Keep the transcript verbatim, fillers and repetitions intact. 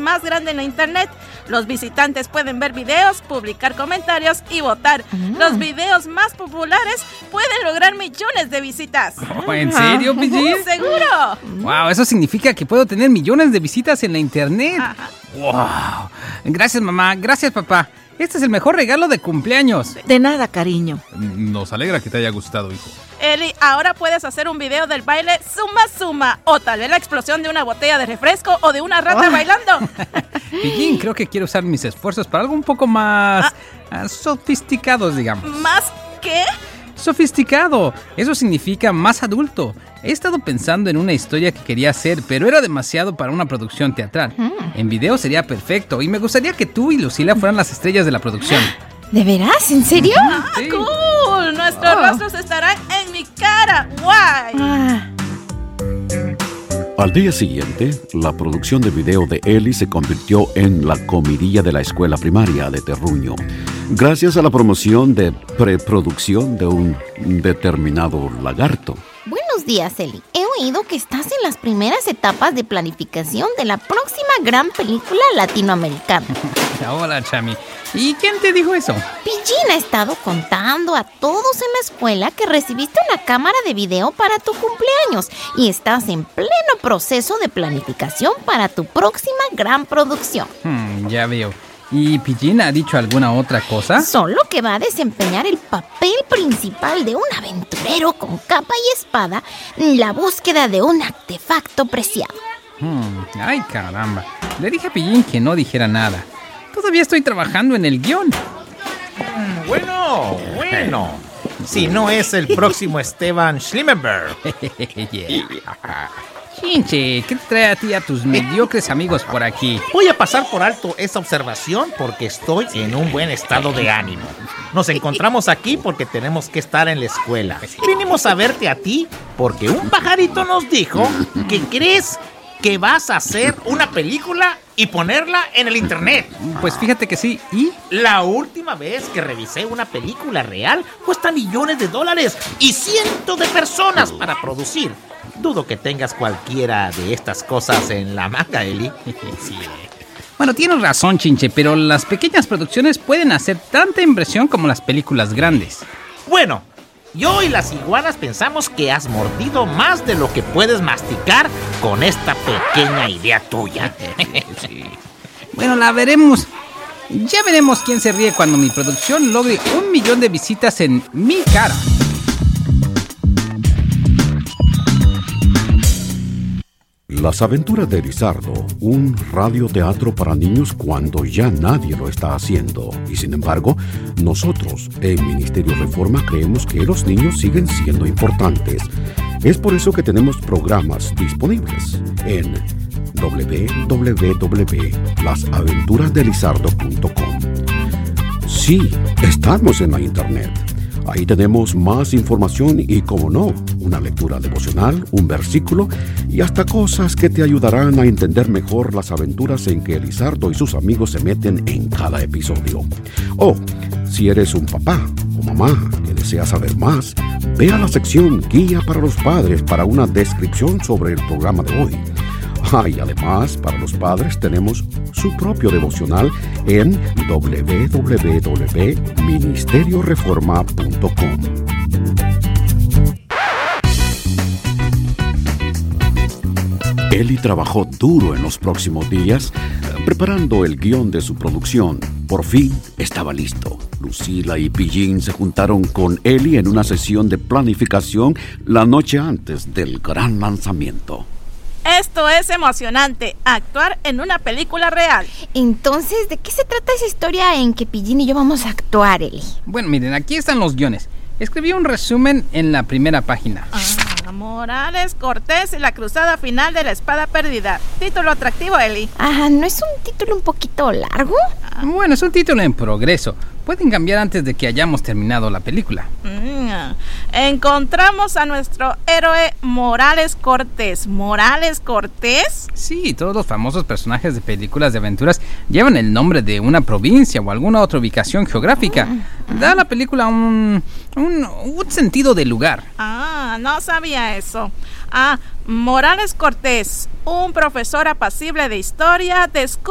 más grande en la internet. Los visitantes pueden ver videos, publicar comentarios y votar. Mm. Los videos más populares pueden lograr millones de visitas. Oh, ¿en serio, Pillín? ¡Seguro! Wow, eso significa que puedo tener millones de visitas en la internet. Ajá. Wow. Gracias, mamá. Gracias, papá. Este es el mejor regalo de cumpleaños. De nada, cariño. Nos alegra que te haya gustado, hijo. Eli, ahora puedes hacer un video del baile Suma Suma, o tal vez la explosión de una botella de refresco o de una rata oh. bailando. Pillín, creo que quiero usar mis esfuerzos para algo un poco más ah. uh, sofisticados, digamos. ¿Más qué? Sofisticado. Eso significa más adulto. He estado pensando en una historia que quería hacer, pero era demasiado para una producción teatral. Mm. En video sería perfecto y me gustaría que tú y Lucila fueran las estrellas de la producción. ¿De veras? ¿En serio? ¡Ah, sí. Cool! Nuestros oh. rostros estarán en mi cara. ¡Guay! Ah. Al día siguiente, la producción de video de Eli se convirtió en la comidilla de la escuela primaria de Terruño, gracias a la promoción de preproducción de un determinado lagarto. Buenos días, Eli. He oído que estás en las primeras etapas de planificación de la próxima gran película latinoamericana. Hola, Chami. ¿Y quién te dijo eso? Pillín ha estado contando a todos en la escuela que recibiste una cámara de video para tu cumpleaños y estás en pleno proceso de planificación para tu próxima gran producción. Hmm, ya veo. ¿Y Pillín ha dicho alguna otra cosa? Solo que va a desempeñar el papel principal de un aventurero con capa y espada en la búsqueda de un artefacto preciado. Hmm, ay, caramba. Le dije a Pillín que no dijera nada. Todavía estoy trabajando en el guión. Bueno, bueno. Si no es el próximo Esteban Schlimmenberg. Yeah. Chinche, ¿qué te trae a ti y a tus mediocres amigos por aquí? Voy a pasar por alto esa observación porque estoy en un buen estado de ánimo. Nos encontramos aquí porque tenemos que estar en la escuela. Vinimos a verte a ti porque un pajarito nos dijo que crees que vas a hacer una película y ponerla en el internet. Pues fíjate que sí. ¿Y? La última vez que revisé una película real cuesta millones de dólares y cientos de personas para producir. Dudo que tengas cualquiera de estas cosas en la manga, Eli. Sí. Bueno, tienes razón, Chinche, pero las pequeñas producciones pueden hacer tanta impresión como las películas grandes. Bueno, yo y las iguanas pensamos que has mordido más de lo que puedes masticar con esta pequeña idea tuya. Sí. Bueno, la veremos. Ya veremos quién se ríe cuando mi producción logre un millón de visitas en mi cara. Las aventuras de Lizardo, un radioteatro para niños cuando ya nadie lo está haciendo. Y sin embargo, nosotros en Ministerio Reforma creemos que los niños siguen siendo importantes. Es por eso que tenemos programas disponibles en doble u doble u doble u punto las aventuras de lizardo punto com. Sí, estamos en la internet. Ahí tenemos más información y, como no, una lectura devocional, un versículo y hasta cosas que te ayudarán a entender mejor las aventuras en que Lizardo y sus amigos se meten en cada episodio. O, si eres un papá o mamá que desea saber más, ve a la sección Guía para los Padres para una descripción sobre el programa de hoy. Ah, y además, para los padres tenemos su propio devocional en doble u doble u doble u punto ministerio reforma punto com. Eli trabajó duro en los próximos días, preparando el guión de su producción. Por fin estaba listo. Lucila y Pillín se juntaron con Eli en una sesión de planificación la noche antes del gran lanzamiento. Esto es emocionante, actuar en una película real. Entonces, ¿de qué se trata esa historia en que Pillín y yo vamos a actuar, Eli? Bueno, miren, aquí están los guiones. Escribí un resumen en la primera página. Ah, Morales, Cortés y la cruzada final de la espada perdida. Título atractivo, Eli. Ah, ¿no es un título un poquito largo? Ah. Bueno, es un título en progreso. Pueden cambiar antes de que hayamos terminado la película. Mm. Encontramos a nuestro héroe Morales Cortés. ¿Morales Cortés? Sí, todos los famosos personajes de películas de aventuras llevan el nombre de una provincia o alguna otra ubicación geográfica. Mm. Da a la película un, un, un sentido de lugar. Ah, no sabía eso. Ah, Morales Cortés, un profesor apacible de historia, descubre